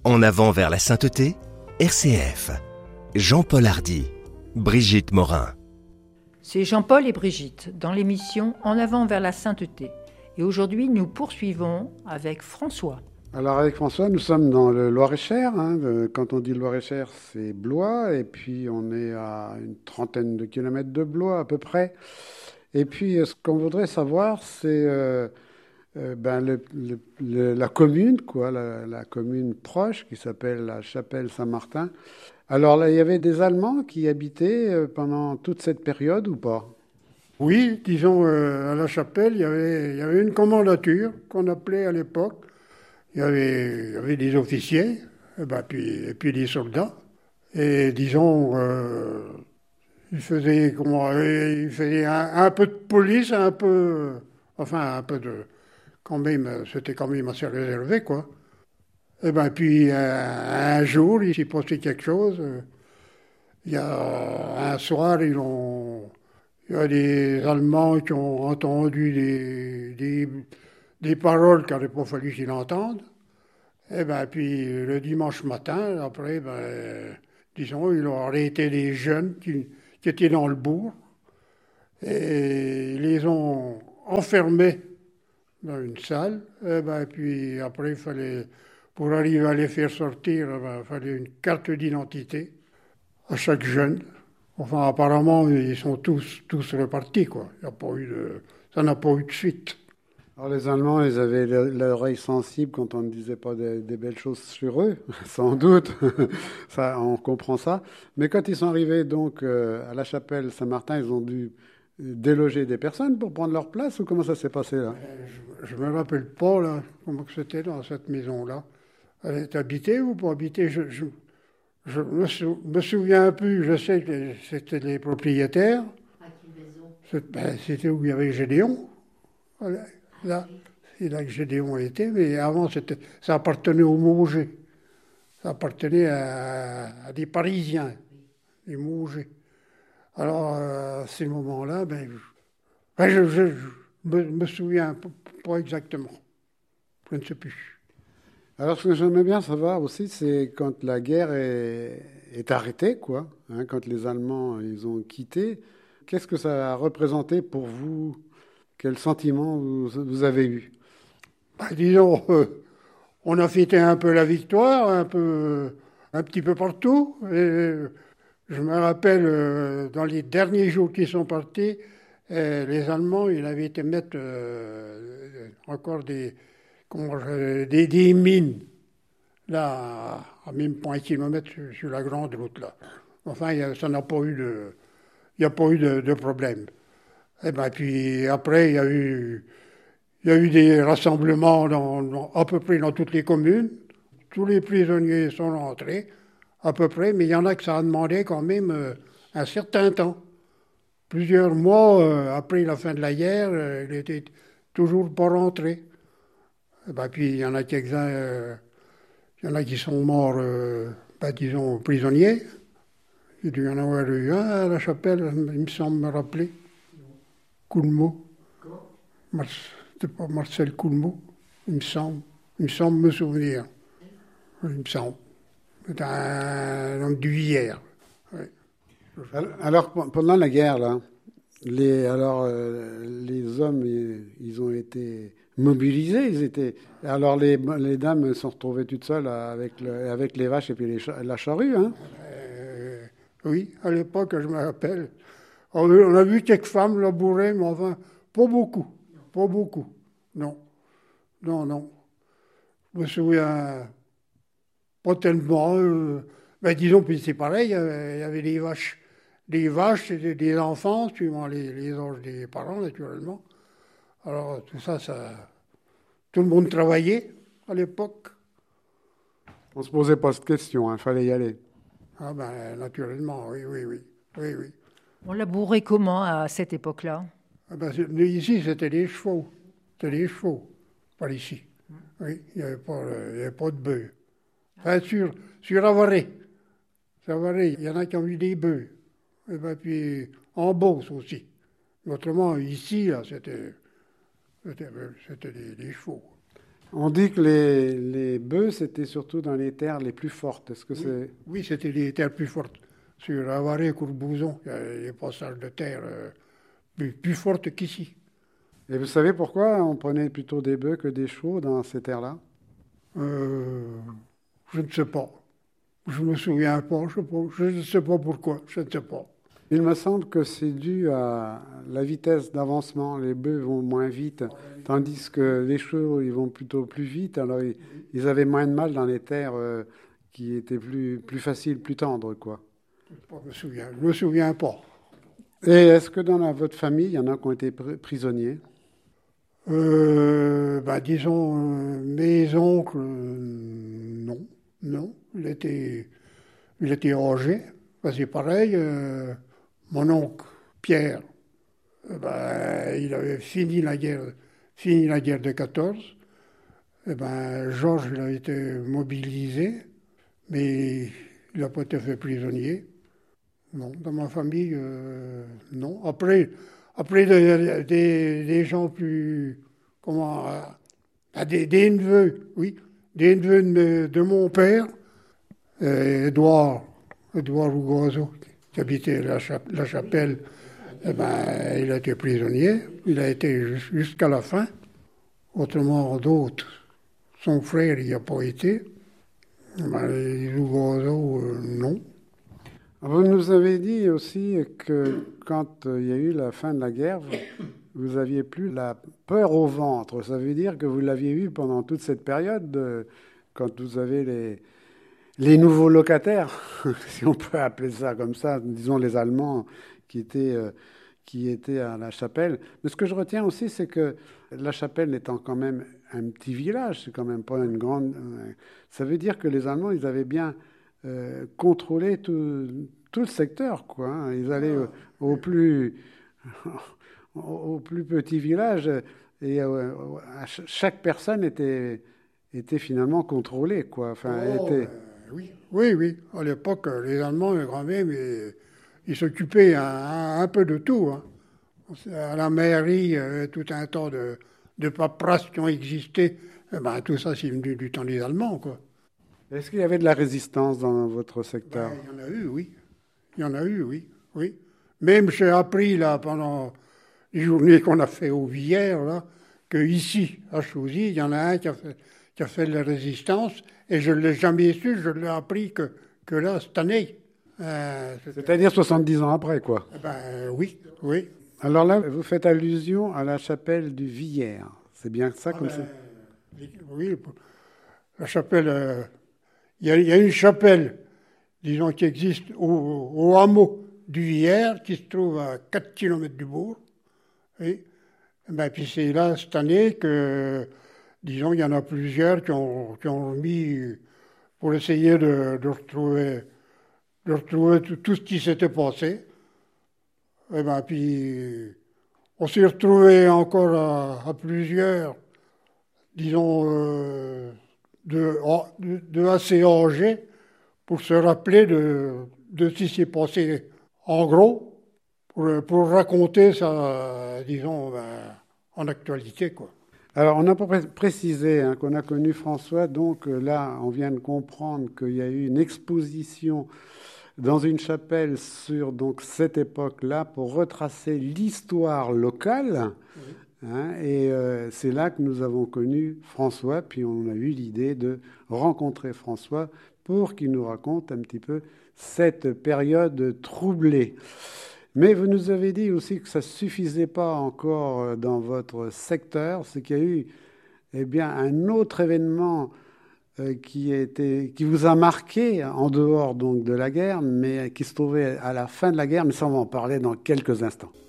En avant vers la sainteté, RCF. Jean-Paul Hardy, Brigitte Morin. C'est Jean-Paul et Brigitte dans l'émission En avant vers la sainteté. Et aujourd'hui, nous poursuivons avec François. Alors avec François, nous sommes dans le Loir-et-Cher. Quand on dit Loir-et-Cher, c'est Blois. Et puis on est à une trentaine de kilomètres de Blois à peu près. Et puis ce qu'on voudrait savoir, c'est la commune, la commune proche qui s'appelle la Chapelle-Saint-Martin. Alors là, il y avait des Allemands qui habitaient pendant toute cette période ou pas ? Oui, disons, à la Chapelle, il y avait une commandature qu'on appelait à l'époque. Il y avait des officiers, et puis des soldats. Et disons, ils faisaient un peu de police, un peu de... Quand même, c'était quand même assez réservé, quoi. Et puis un jour, il s'est passé quelque chose. Il y a un soir, il y a des Allemands qui ont entendu des paroles qu'il n'aurait pas fallu qu'ils entendent. Et puis le dimanche matin, après, disons, ils ont arrêté des jeunes qui étaient dans le bourg et ils les ont enfermés dans une salle. Puis après, pour arriver à les faire sortir, il fallait une carte d'identité à chaque jeune. Enfin, apparemment, ils sont tous repartis, quoi. Ça n'a pas eu de suite. Alors les Allemands, ils avaient l'oreille sensible quand on ne disait pas des belles choses sur eux, sans doute, ça, on comprend ça. Mais quand ils sont arrivés donc à la chapelle Saint-Martin, ils ont dû déloger des personnes pour prendre leur place, ou comment ça s'est passé là ? Je me rappelle pas là comment c'était dans cette maison-là. Elle est habitée ou pas habitée ? Je me souviens plus. Je sais que c'était les propriétaires. À quelle maison ? C'était où il y avait Gédéon. Là, c'est là que Gédéon était, mais avant, ça appartenait aux Maugers. Ça appartenait à des Parisiens, des Maugers. Alors, à ces moments-là, je me souviens pas exactement. Je ne sais plus. Alors, ce que j'aimerais bien savoir aussi, c'est quand la guerre est arrêtée, quoi, quand les Allemands ils ont quitté, qu'est-ce que ça a représenté pour vous ? Quel sentiment vous avez eu ? Disons, on a fêté un peu la victoire, un petit peu partout. Et je me rappelle, dans les derniers jours qui sont partis, les Allemands, ils avaient été mettre encore des mines, là, à même pas 1 kilomètre sur la grande route, là. Enfin, il n'y a pas eu de problème. Et puis après, il y a eu des rassemblements à peu près dans toutes les communes. Tous les prisonniers sont rentrés, à peu près, mais il y en a que ça a demandé quand même un certain temps. Plusieurs mois après la fin de la guerre, il n'était toujours pas rentré. Puis il y en a quelques-uns, il y en a qui sont morts, disons, prisonniers. Il y en a eu un à la chapelle, il me semble me rappeler. Coulmeau. C'était pas Marcel Coulmeau, il me semble me souvenir. Il me semble. C'est un homme du hier. Oui. Alors, pendant la guerre, là, les hommes, ils ont été mobilisés. Alors, les dames se sont retrouvées toutes seules avec les vaches et puis la charrue. Oui, à l'époque, je me rappelle. On a vu quelques femmes labourer, mais enfin, pas beaucoup. Non. Je me souviens pas tellement. Disons, puis c'est pareil, il y avait des vaches. Des vaches, c'était des enfants, suivant les âges des parents, naturellement. Alors, tout ça, tout le monde travaillait à l'époque. On ne se posait pas cette question, il fallait y aller. Ah naturellement, oui. On labourait comment à cette époque-là ? Ici, c'était des chevaux. Par ici. Oui, il n'y avait pas de bœufs. Enfin, sur Avaray. Il y en a qui ont eu des bœufs. Puis en Beauce aussi. Autrement, ici, là, c'était des chevaux. On dit que les bœufs, c'était surtout dans les terres les plus fortes. Est-ce que c'est... Oui, c'était les terres plus fortes. Sur Avaray, Courbouzon, il y a des passages de terre plus fortes qu'ici. Et vous savez pourquoi on prenait plutôt des bœufs que des chevaux dans ces terres-là? Je ne sais pas. Je ne me souviens pas. Je ne sais pas pourquoi. Je ne sais pas. Il me semble que c'est dû à la vitesse d'avancement. Les bœufs vont moins vite, tandis que les chevaux, ils vont plutôt plus vite. Alors, ils avaient moins de mal dans les terres qui étaient plus faciles, plus tendres, quoi. Je ne me souviens pas. Et est-ce que dans votre famille, il y en a qui ont été prisonniers? Disons, mes oncles, non. Non. Il était âgé. C'est pareil. Mon oncle Pierre, il avait fini la guerre de 14. Georges, il a été mobilisé, mais il n'a pas été fait prisonnier. Non, dans ma famille, non. Après des gens plus, des neveux, oui, des neveux de mon père, Édouard Rougoiseau, qui habitait la Chapelle, il a été prisonnier. Il a été jusqu'à la fin. Autrement, d'autres, son frère, il n'y a pas été. Rougoiseau, non. Vous nous avez dit aussi que quand il y a eu la fin de la guerre, vous aviez plus la peur au ventre. Ça veut dire que vous l'aviez eu pendant toute cette période, quand vous avez les nouveaux locataires, si on peut appeler ça comme ça, disons les Allemands qui étaient à La Chapelle. Mais ce que je retiens aussi, c'est que La Chapelle étant quand même un petit village, c'est quand même pas une grande... ça veut dire que les Allemands, ils avaient bien contrôlé tout le secteur, quoi, hein. Ils allaient au plus petit village et chaque personne était finalement contrôlée, quoi. Enfin, Oui. À l'époque, les Allemands, quand même, ils s'occupaient un peu de tout, hein. À la mairie, il y avait tout un tas de paperasses qui ont existé. Tout ça, c'est venu du temps des Allemands, quoi. Est-ce qu'il y avait de la résistance dans votre secteur? Il y en a eu, oui. Il y en a eu, oui. Même j'ai appris, là, pendant les journées qu'on a fait au Villers, là, qu'ici, à Chauzy, il y en a un qui a fait de la résistance, et je ne l'ai jamais su, je l'ai appris que là, cette année. C'est-à-dire 70 ans après, quoi. Oui. Alors là, vous faites allusion à la chapelle du Villers. C'est bien ça, comme ça? Oui, la chapelle... Il y a une chapelle, disons, qui existe au hameau du Villers, qui se trouve à 4 km du bourg. Oui. Puis c'est là, cette année, que, disons, il y en a plusieurs qui ont mis, pour essayer de retrouver tout ce qui s'était passé. Puis on s'est retrouvés encore à plusieurs, disons, de assez âgés pour se rappeler de ce qui s'est passé en gros, pour raconter ça, disons, en actualité, quoi. Alors, on n'a pas précisé qu'on a connu François, donc là, on vient de comprendre qu'il y a eu une exposition dans une chapelle sur donc, cette époque-là pour retracer l'histoire locale. Oui. Hein, et c'est là que nous avons connu François, puis on a eu l'idée de rencontrer François pour qu'il nous raconte un petit peu cette période troublée. Mais vous nous avez dit aussi que ça ne suffisait pas encore dans votre secteur, c'est qu'il y a eu un autre événement qui vous a marqué en dehors donc de la guerre, mais qui se trouvait à la fin de la guerre, mais ça on va en parler dans quelques instants.